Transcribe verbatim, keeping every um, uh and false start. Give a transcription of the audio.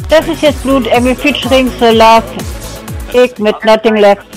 Das ist jetzt Blut Emmy featuring The Love Egg mit Nothing Left.